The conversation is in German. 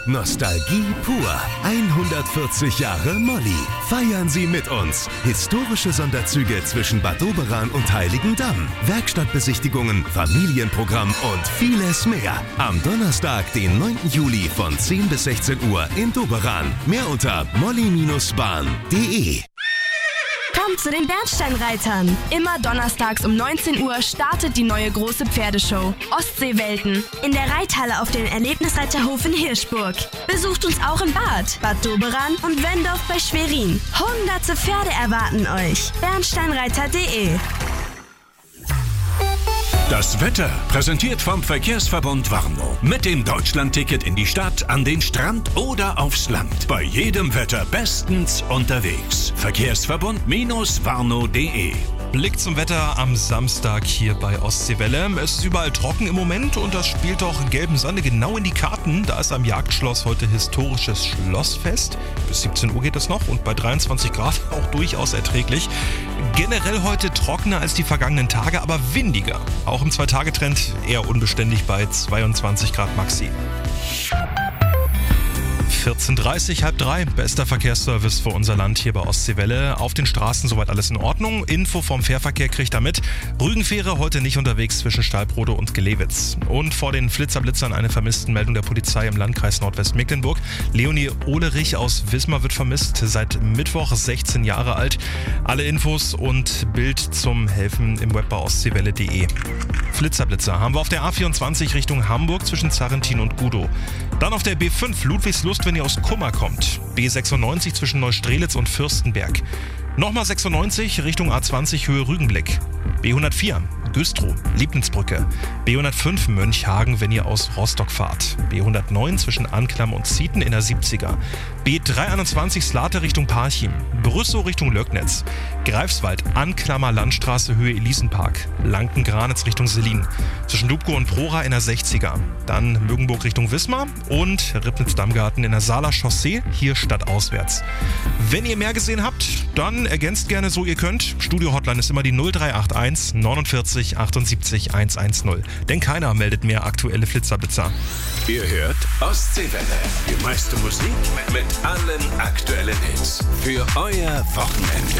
Nostalgie pur. 140 Jahre Molly. Feiern Sie mit uns. Historische Sonderzüge zwischen Bad Doberan und Heiligendamm. Werkstattbesichtigungen, Familienprogramm und vieles mehr. Am Donnerstag, den 9. Juli von 10 bis 16 Uhr in Doberan. Mehr unter molly-bahn.de. Kommt zu den Bernsteinreitern. Immer donnerstags um 19 Uhr startet die neue große Pferdeshow Ostseewelten in der Reithalle auf dem Erlebnisreiterhof in Hirschburg. Besucht uns auch in Bad Doberan und Wendorf bei Schwerin. Hunderte Pferde erwarten euch. Bernsteinreiter.de. Das Wetter präsentiert vom Verkehrsverbund Warnow. Mit dem Deutschlandticket in die Stadt, an den Strand oder aufs Land. Bei jedem Wetter bestens unterwegs. Verkehrsverbund-warnow.de. Blick zum Wetter am Samstag hier bei Ostseewelle. Es ist überall trocken im Moment und das spielt doch gelben Sande genau in die Karten. Da ist am Jagdschloss heute historisches Schlossfest. Bis 17 Uhr geht es noch und bei 23 Grad auch durchaus erträglich. Generell heute trockener als die vergangenen Tage, aber windiger. Auch im 2-Tage-Trend eher unbeständig bei 22 Grad Maxi. 14:30, halb drei, bester Verkehrsservice für unser Land hier bei Ostseewelle. Auf den Straßen soweit alles in Ordnung. Info vom Fährverkehr kriegt ihr mit. Rügenfähre heute nicht unterwegs zwischen Stalbrode und Gelewitz. Und vor den Blitzern eine Vermisstenmeldung der Polizei im Landkreis Nordwestmecklenburg. Leonie Ohlerich aus Wismar wird vermisst, seit Mittwoch 16 Jahre alt. Alle Infos und Bild zum Helfen im Web bei ostseewelle.de. Blitzer haben wir auf der A24 Richtung Hamburg zwischen Zarrentin und Gudow. Dann auf der B5 Ludwigslust, wenn ihr aus Kummer kommt. B96 zwischen Neustrelitz und Fürstenberg. Nochmal 96 Richtung A20 Höhe Rügenblick. B104 Güstrow, Lieblingsbrücke. B105 Mönchhagen, wenn ihr aus Rostock fahrt. B109 zwischen Anklam und Zieten in der 70er. B321 Slate Richtung Parchim. Brüssow Richtung Löcknitz. Greifswald, Anklammer Landstraße Höhe Elisenpark. Lanken-Granitz Richtung Selin. Zwischen Lubko und Prora in der 60er. Dann Müggenburg Richtung Wismar und Ribnitz-Dammgarten in der Saaler Chaussee, hier stadtauswärts. Wenn ihr mehr gesehen habt, dann ergänzt gerne so ihr könnt. Studio-Hotline ist immer die 0381 49 78 110. Denn keiner meldet mehr aktuelle Blitzer. Ihr hört Ostseewelle. Die meiste Musik mit allen aktuellen Hits. Für euer Wochenende.